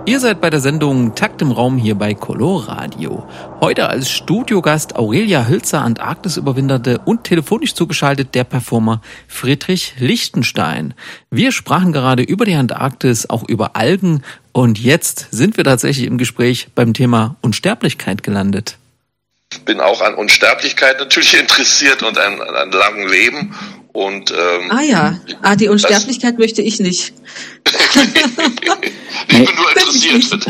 Ihr seid bei der Sendung Takt im Raum hier bei Coloradio. Heute als Studiogast Aurelia Hülzer, Antarktis-Überwinterte und telefonisch zugeschaltet der Performer Friedrich Lichtenstein. Wir sprachen gerade über die Antarktis, auch über Algen und jetzt sind wir tatsächlich im Gespräch beim Thema Unsterblichkeit gelandet. Ich bin auch an Unsterblichkeit natürlich interessiert und an langem Leben. Und, die Unsterblichkeit möchte ich nicht. Ich bin nur interessiert.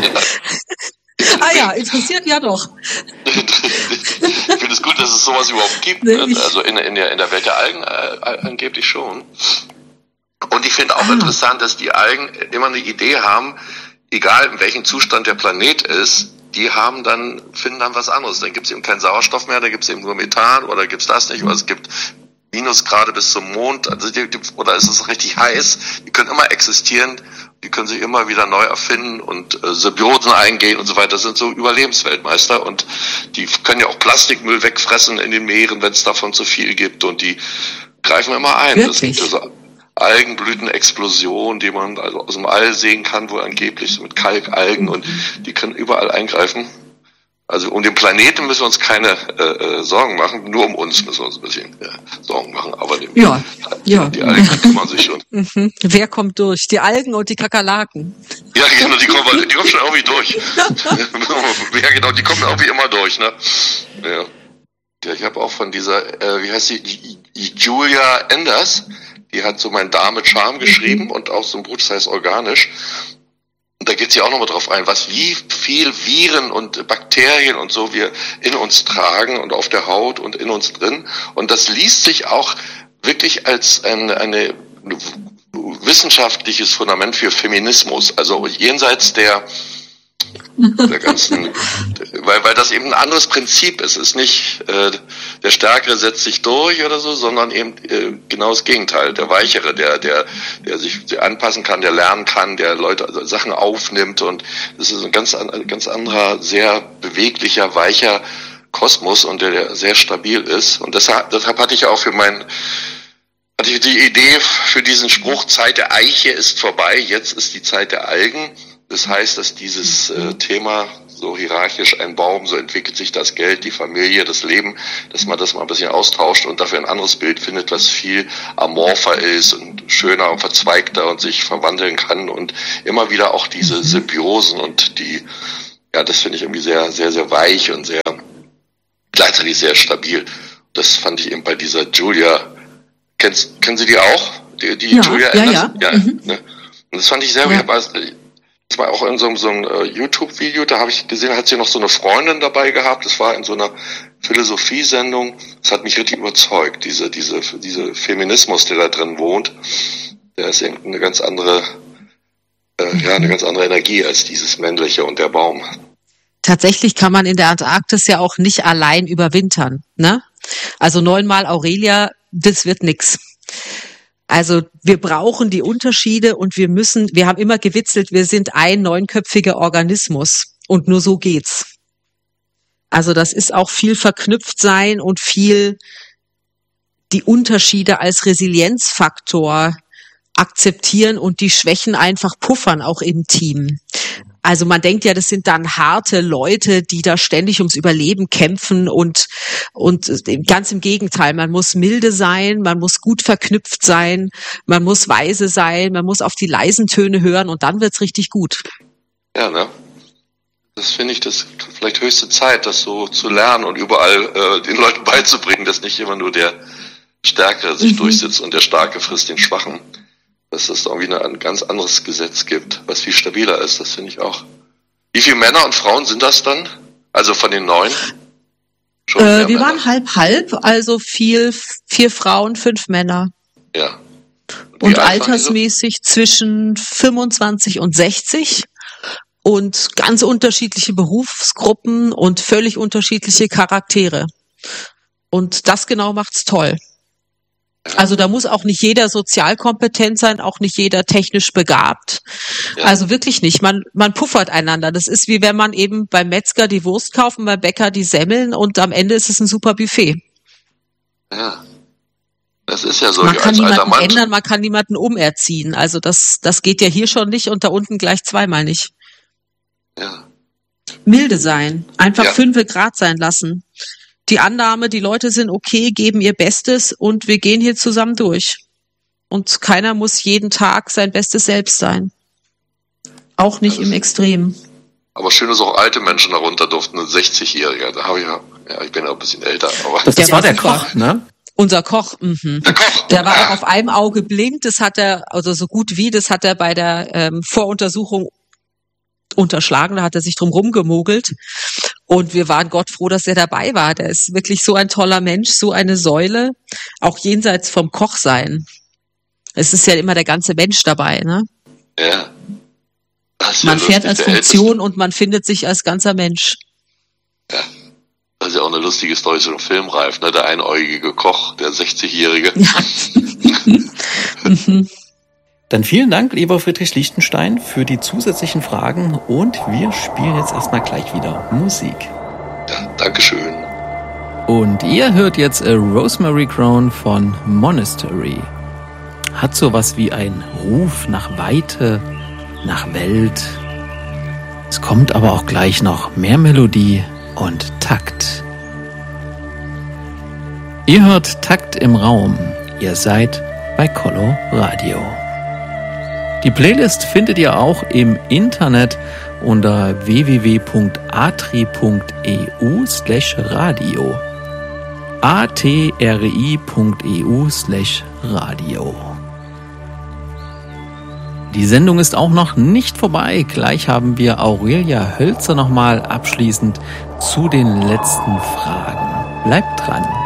Interessiert ja doch. Ich finde es gut, dass es sowas überhaupt gibt. Also in der Welt der Algen angeblich schon. Und ich finde auch interessant, dass die Algen immer eine Idee haben, egal in welchem Zustand der Planet ist, die finden dann was anderes. Dann gibt es eben keinen Sauerstoff mehr, dann gibt es eben nur Methan oder gibt es das nicht, oder es gibt Minusgrade bis zum Mond, oder ist es richtig heiß. Die können immer existieren, die können sich immer wieder neu erfinden und Symbiosen eingehen und so weiter. Das sind so Überlebensweltmeister und die können ja auch Plastikmüll wegfressen in den Meeren, wenn es davon zu viel gibt, und die greifen immer ein. Wirklich? Das gibt also Algenblütenexplosion, die man also aus dem All sehen kann, wo angeblich so mit Kalkalgen, und die können überall eingreifen. Also um den Planeten müssen wir uns keine Sorgen machen, nur um uns müssen wir uns ein bisschen Sorgen machen. Aber die Algen kümmern sich schon. Wer kommt durch? Die Algen und die Kakerlaken. Ja, genau, die kommen schon irgendwie durch. Ja, genau, die kommen irgendwie immer durch, ne? Ja, ich habe auch von dieser, wie heißt sie, Julia Enders, die hat so Mein Darm mit Charme geschrieben und auch so ein Buch, das heißt Organisch. Und da geht sie auch nochmal drauf ein, wie viel Viren und Bakterien und so wir in uns tragen und auf der Haut und in uns drin. Und das liest sich auch wirklich als eine wissenschaftliches Fundament für Feminismus. Also jenseits der ganzen, weil das eben ein anderes Prinzip ist. Es ist nicht der Stärkere setzt sich durch oder so, sondern eben genau das Gegenteil. Der Weichere, der sich anpassen kann, der lernen kann, der Leute Sachen aufnimmt, und das ist ein ganz anderer, sehr beweglicher, weicher Kosmos, und der sehr stabil ist. Und deshalb hatte ich auch die Idee für diesen Spruch: Zeit der Eiche ist vorbei, jetzt ist die Zeit der Algen. Das heißt, dass dieses Thema so hierarchisch, ein Baum, so entwickelt sich das Geld, die Familie, das Leben, dass man das mal ein bisschen austauscht und dafür ein anderes Bild findet, was viel amorpher ist und schöner und verzweigter und sich verwandeln kann, und immer wieder auch diese Symbiosen und das finde ich irgendwie sehr, sehr, sehr weich und sehr, gleichzeitig sehr stabil. Das fand ich eben bei dieser Julia. Kennen Sie die auch? Die Julia Enders? Ja. Ne? Und das fand ich sehr, das war auch in so einem YouTube-Video, da habe ich gesehen, hat sie noch so eine Freundin dabei gehabt. Das war in so einer Philosophiesendung. Das hat mich richtig überzeugt, diese Feminismus, der da drin wohnt. Der ist eben eine ganz andere Energie als dieses Männliche und der Baum. Tatsächlich kann man in der Antarktis ja auch nicht allein überwintern, ne? Also 9-mal Aurelia, das wird nix. Also wir brauchen die Unterschiede, und wir haben immer gewitzelt, wir sind ein 9-köpfiger Organismus, und nur so geht's. Also das ist auch viel verknüpft sein und viel die Unterschiede als Resilienzfaktor akzeptieren und die Schwächen einfach puffern, auch im Team. Also man denkt ja, das sind dann harte Leute, die da ständig ums Überleben kämpfen, und ganz im Gegenteil, man muss milde sein, man muss gut verknüpft sein, man muss weise sein, man muss auf die leisen Töne hören, und dann wird's richtig gut. Ja, ne? Das finde ich, das vielleicht höchste Zeit, das so zu lernen und überall den Leuten beizubringen, dass nicht immer nur der Stärkere sich durchsetzt und der Starke frisst den Schwachen. Dass es irgendwie ein ganz anderes Gesetz gibt, was viel stabiler ist. Das finde ich auch. Wie viele Männer und Frauen sind das dann? Also von den 9? Wir waren halb, also 4 Frauen, 5 Männer. Ja. Und altersmäßig zwischen 25 und 60. Und ganz unterschiedliche Berufsgruppen und völlig unterschiedliche Charaktere. Und das genau macht's toll. Also da muss auch nicht jeder sozial kompetent sein, auch nicht jeder technisch begabt. Ja. Also wirklich nicht. Man puffert einander. Das ist wie wenn man eben beim Metzger die Wurst kauft und beim Bäcker die Semmeln, und am Ende ist es ein super Buffet. Ja. Das ist ja so. Man kann niemanden ändern, man kann niemanden umerziehen. Also das geht ja hier schon nicht und da unten gleich zweimal nicht. Ja. Milde sein. Einfach Ja. 5 Grad sein lassen. Die Annahme, die Leute sind okay, geben ihr Bestes und wir gehen hier zusammen durch. Und keiner muss jeden Tag sein bestes Selbst sein. Auch nicht im Extrem. Aber schön, dass auch alte Menschen darunter durften, ein 60-Jähriger. Da habe ich ja, ich bin ja ein bisschen älter, aber. Das Der war war der super. Koch, ne? Unser Koch, Der Koch! der war auch auf einem Auge blind, das hat er, also so gut wie, das hat er bei der Voruntersuchung unterschlagen, da hat er sich drum rumgemogelt. Und wir waren Gott froh, dass er dabei war. Der ist wirklich so ein toller Mensch, so eine Säule, auch jenseits vom Kochsein. Es ist ja immer der ganze Mensch dabei, ne? Ja. Das ist Man ja fährt lustig, als der Funktion Älteste. und man findet sich als ganzer Mensch. Ja. Das ist ja auch eine lustige Story, so ein Filmreif, ne? Der einäugige Koch, der 60-Jährige. Ja. Dann vielen Dank, lieber Friedrich Lichtenstein, für die zusätzlichen Fragen und wir spielen jetzt erstmal gleich wieder Musik. Ja, Dankeschön. Und ihr hört jetzt A Rosemary Crown von Monastery. Hat sowas wie ein Ruf nach Weite, nach Welt. Es kommt aber auch gleich noch mehr Melodie und Takt. Ihr hört Takt im Raum. Ihr seid bei Colo Radio. Die Playlist findet ihr auch im Internet unter www.atri.eu/radio. atri.eu/radio. Die Sendung ist auch noch nicht vorbei. Gleich haben wir Aurelia Hölzer nochmal abschließend zu den letzten Fragen. Bleibt dran.